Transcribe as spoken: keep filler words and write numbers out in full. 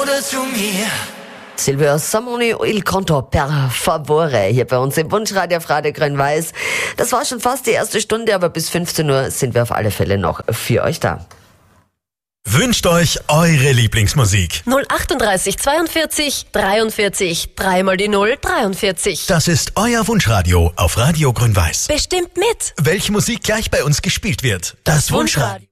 oder zu mir. Silvio Samoni, Il Conto per Favore, hier bei uns im Wunschradio auf Radio Grün-Weiß. Das war schon fast die erste Stunde, aber bis fünfzehn Uhr sind wir auf alle Fälle noch für euch da. Wünscht euch eure Lieblingsmusik. null achtunddreißig zweiundvierzig dreiundvierzig, dreimal die null dreiundvierzig. Das ist euer Wunschradio auf Radio Grün-Weiß. Bestimmt mit. Welche Musik gleich bei uns gespielt wird. Das Wunschradio.